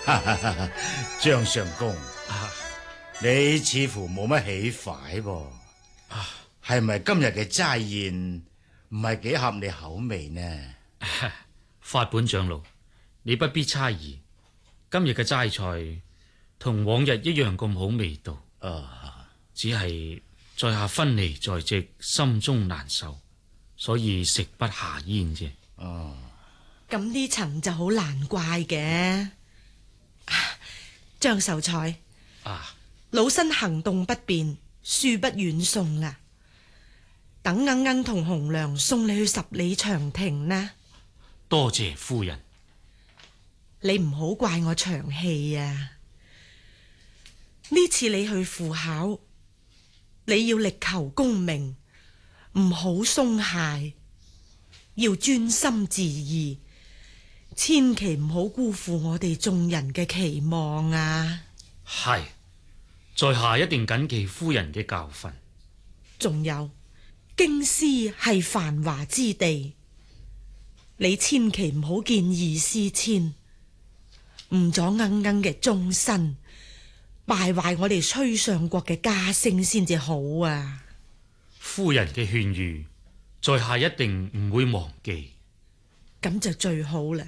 張相公，你似乎冇乜喜快噃，係咪今日嘅齋宴唔係幾合你口味呢？ 法本長老，你不必猜疑，今日嘅齋菜同往日一樣咁好味道。只係在下分離在即，心中難受，所以食不下咽啫。 咁呢層就好難怪嘅。張秀才，老身行動不便，恕不遠送啦。等鶯鶯同紅娘送你去10里長亭啦。 多謝夫人。 你唔好怪我長氣啊！呢次你去赴考，你要力求功名，唔好鬆懈，要專心致意，千祈唔好辜負我哋眾人嘅期望啊！ 係，在下一定謹記夫人嘅教訓。 仲有，京師係繁華之地，你千祈唔好見異思遷，誤咗鶯鶯嘅終身，敗壞我哋崔相國嘅家聲先至好啊！ 夫人嘅勸喻，在下一定唔會忘記。 咁就最好啦。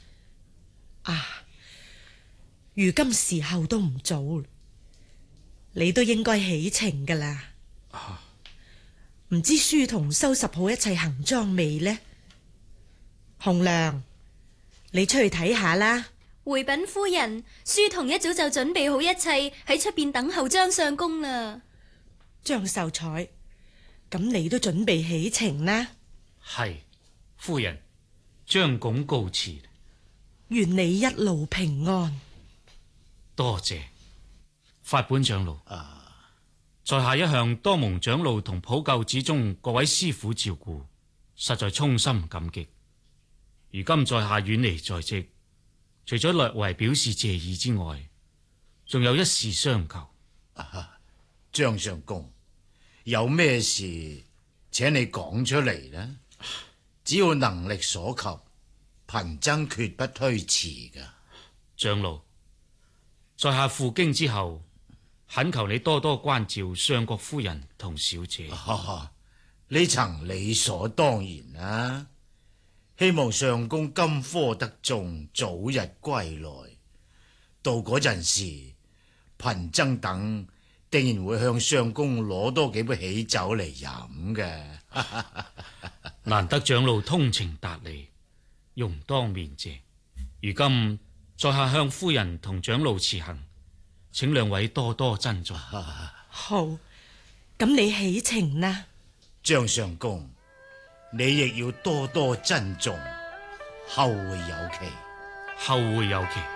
如今時候都唔早，你都應該起程噶啦。唔知書童收拾好一切行裝未呢？紅娘，你出去睇下啦。 回稟夫人，書童一早就準備好一切，喺出邊等候張相公啦。 張秀才，咁你都準備起程啦？ 係，夫人，張拱告辭。 願你一路平安。 多謝法本長老。在下一向多蒙長老同普救寺中各位師傅照顧，實在衷心感激。如今在下遠離在即，除咗略為表示謝意之外，仲有一事相求。 張相公，有咩事請你講出嚟啦。只要能力所及，貧僧決不推辭噶。 長老，在下赴京之後，懇求你多多關照相國夫人同小姐。 呢層理所當然啦。希望相公金科得中，早日歸來。到嗰陣時，貧僧等定然會向相公攞多幾杯喜酒嚟飲嘅。 難得長老通情達理，容當面謝。如今在下向夫人同長老辭行，請兩位多多珍重。 好，咁你起程啦。 張相公，你亦要多多珍重，後會有期。 後會有期。